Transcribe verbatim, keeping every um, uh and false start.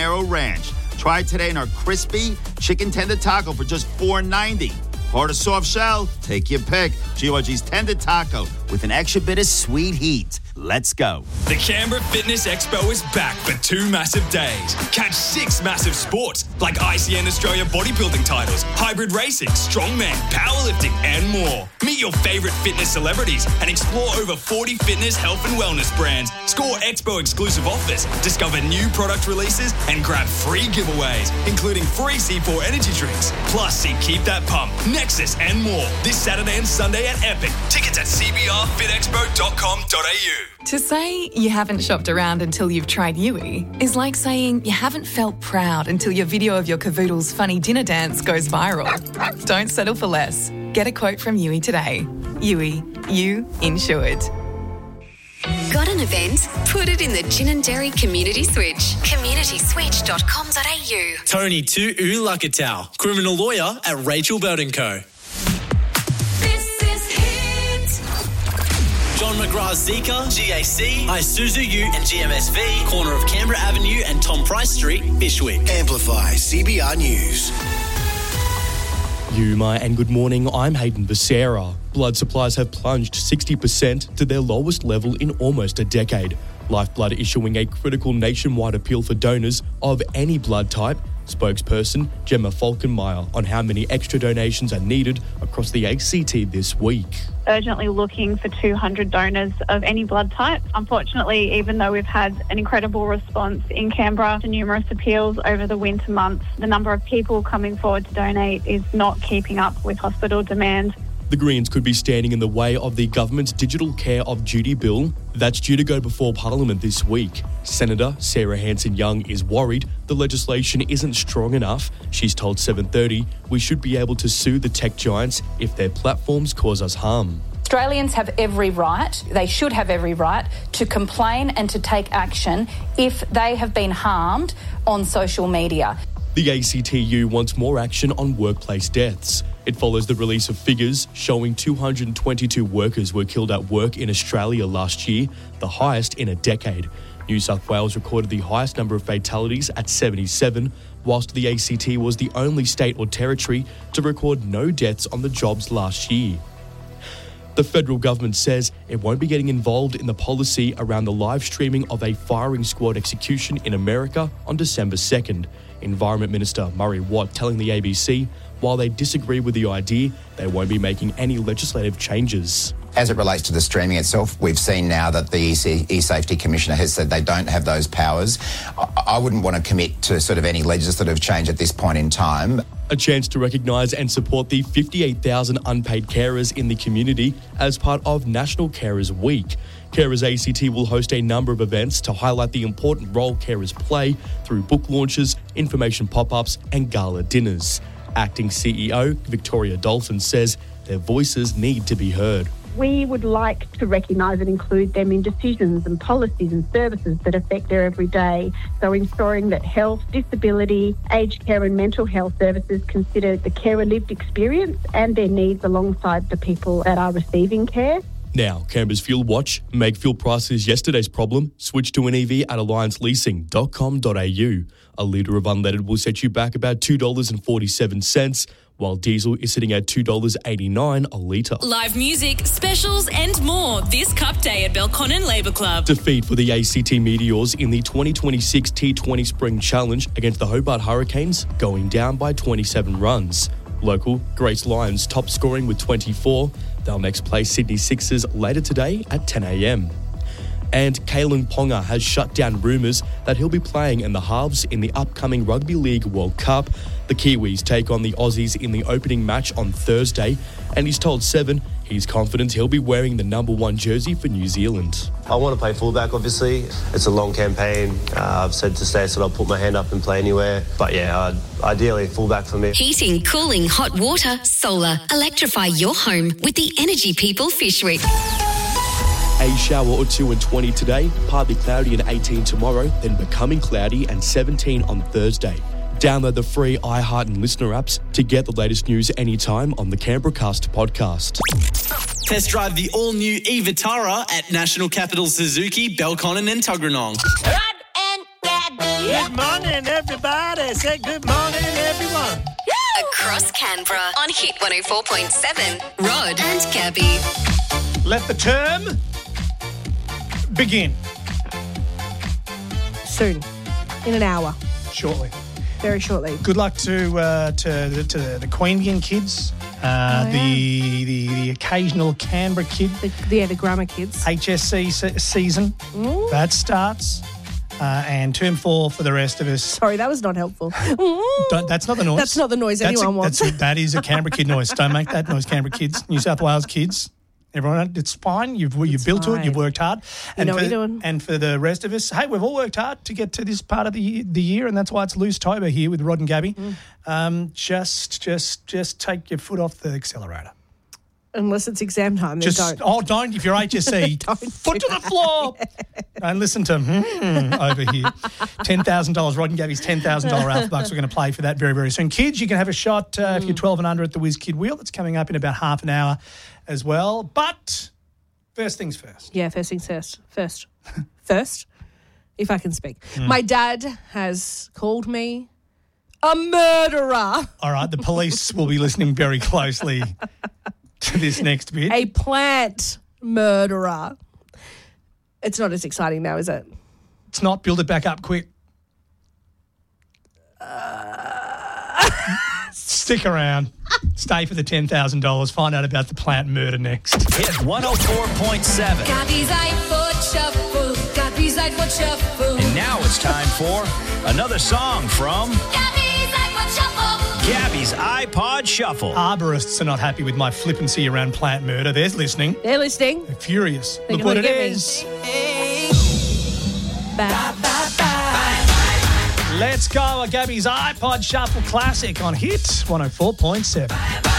Habanero Ranch. Try it today in our crispy chicken tender taco for just four ninety. Hard or soft shell? Take your pick. G O R G's Tender Taco with an extra bit of sweet heat. Let's go. The Canberra Fitness Expo is back for two massive days. Catch six massive sports like I C N Australia bodybuilding titles, hybrid racing, strongman, powerlifting, and more. Meet your favourite fitness celebrities and explore over forty fitness, health and wellness brands. Score Expo exclusive offers, discover new product releases, and grab free giveaways, including free C four energy drinks. Plus, see Keep That Pump, Nexus, and more this Saturday and Sunday at Epic. Tickets at c b r fit expo dot com dot a u. To say you haven't shopped around until you've tried Yui is like saying you haven't felt proud until your video of your cavoodle's funny dinner dance goes viral. Don't settle for less. Get a quote from Yui today. Yui, you insured. Got an event? Put it in the Gin and Dairy Community Switch. community switch dot com dot a u. Tony Tu Ulakatau, criminal lawyer at Rachel Bird and Co. John McGrath's Zika, G A C, Isuzu U and G M S V, corner of Canberra Avenue and Tom Price Street, Bishwick. Amplify C B R News. Yuma and good morning, I'm Hayden Becerra. Blood supplies have plunged sixty percent to their lowest level in almost a decade. Lifeblood issuing a critical nationwide appeal for donors of any blood type. Spokesperson Gemma Falkenmeyer on how many extra donations are needed across the A C T this week. Urgently looking for two hundred donors of any blood type. Unfortunately, even though we've had an incredible response in Canberra to numerous appeals over the winter months, the number of people coming forward to donate is not keeping up with hospital demand. The Greens could be standing in the way of the government's Digital Care of Duty bill that's due to go before Parliament this week. Senator Sarah Hanson-Young is worried the legislation isn't strong enough. She's told seven thirty we should be able to sue the tech giants if their platforms cause us harm. Australians have every right, they should have every right, to complain and to take action if they have been harmed on social media. The A C T U wants more action on workplace deaths. It follows the release of figures showing two hundred twenty-two workers were killed at work in Australia last year, the highest in a decade. New South Wales recorded the highest number of fatalities at seventy-seven, whilst the A C T was the only state or territory to record no deaths on the jobs last year. The federal government says it won't be getting involved in the policy around the live streaming of a firing squad execution in America on December second. Environment Minister Murray Watt telling the A B C, while they disagree with the idea, they won't be making any legislative changes. As it relates to the streaming itself, we've seen now that the E-Safety Commissioner has said they don't have those powers. I wouldn't want to commit to sort of any legislative change at this point in time. A chance to recognise and support the fifty-eight thousand unpaid carers in the community as part of National Carers Week. Carers A C T will host a number of events to highlight the important role carers play through book launches, information pop-ups and gala dinners. Acting C E O Victoria Dolphin says their voices need to be heard. We would like to recognise and include them in decisions and policies and services that affect their everyday. So ensuring that health, disability, aged care and mental health services consider the carer lived experience and their needs alongside the people that are receiving care. Now, Canberra's Fuel Watch. Make fuel prices yesterday's problem. Switch to an E V at alliance leasing dot com dot a u. A litre of unleaded will set you back about two dollars and forty-seven cents, while diesel is sitting at two dollars eighty-nine a litre. Live music, specials and more this Cup Day at Belconnen Labour Club. Defeat for the A C T Meteors in the twenty twenty-six T twenty Spring Challenge against the Hobart Hurricanes, going down by twenty-seven runs. Local, Grace Lions top scoring with twenty-four. They'll next play Sydney Sixers later today at ten a.m. And Kalyn Ponga has shut down rumours that he'll be playing in the halves in the upcoming Rugby League World Cup. The Kiwis take on the Aussies in the opening match on Thursday, and he's told Seven he's confident he'll be wearing the number one jersey for New Zealand. I want to play fullback, obviously. It's a long campaign. Uh, I've said to stay, so I'll put my hand up and play anywhere. But yeah, uh, ideally fullback for me. Heating, cooling, hot water, solar. Electrify your home with the Energy People Fishwick. A shower or two and twenty today, partly cloudy and eighteen tomorrow, then becoming cloudy and seventeen on Thursday. Download the free iHeart and Listener apps to get the latest news anytime on the Canberra Cast podcast. Test drive the all-new e-Vitara at National Capital Suzuki, Belconnen and Tuggeranong. Rod and Gabby. Good morning, everybody. Say good morning, everyone. Across Canberra on Hit one oh four point seven. Rod and Gabby. Let the term begin. Soon. In an hour. Shortly. Very shortly. Good luck to uh, to, to the Queanbeyan kids, uh, Oh, yeah. the, the the occasional Canberra kid. The, yeah, the grammar kids. H S C se- season. Ooh. That starts. Uh, and term four for the rest of us. Sorry, that was not helpful. Don't, that's not the noise. That's not the noise That's anyone a, wants. That's a, that is a Canberra kid noise. Don't make that noise, Canberra kids. New South Wales kids. Everyone, it's fine. You've you've It's built to it. fine. You've worked hard. You And know for, what you're doing. And for the rest of us, hey, we've all worked hard to get to this part of the year, the year, and that's why it's Loose-Tober here with Rod and Gabby. Mm. Um, just, just, just take your foot off the accelerator. Unless it's exam time, then Just don't. oh, don't if you're H S C. Foot to the floor. Don't listen to hmm over here. Ten thousand dollars. Rod and Gabby's ten thousand dollar Alpha Bucks. We're going to play for that very, very soon. Kids, you can have a shot uh, if you're twelve and under at the Whiz Kid Wheel. That's coming up in about half an hour as well. But first things first. Yeah, first things first. First. First, if I can speak. Mm. My dad has called me a murderer. All right, the police will be listening very closely to this next bit. A plant murderer. It's not as exciting now, is it? It's not. Build it back up quick. Stick around. Stay for the ten thousand dollars. Find out about the plant murder next. Hit one oh four point seven. Gabby's iPod Shuffle. Gabby's iPod Shuffle. And now it's time for another song from Gabby's iPod Shuffle. Gabby's iPod Shuffle. Arborists are not happy with my flippancy around plant murder. They're listening. They're listening. They're furious. They're Look what gonna it get me. is. Bye. Let's go. A Gabby's iPod Shuffle classic on Hit one oh four point seven.